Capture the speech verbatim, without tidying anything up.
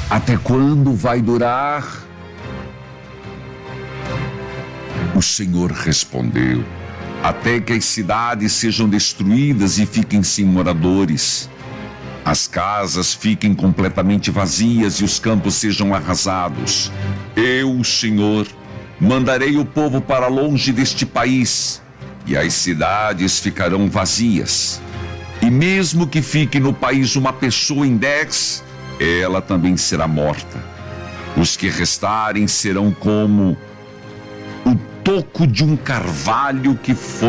Até quando vai durar? O Senhor respondeu: até que as cidades sejam destruídas e fiquem sem moradores. As casas fiquem completamente vazias e os campos sejam arrasados. Eu, o Senhor, mandarei o povo para longe deste país, e as cidades ficarão vazias. E mesmo que fique no país uma pessoa em dez, ela também será morta. Os que restarem serão como o toco de um carvalho que foi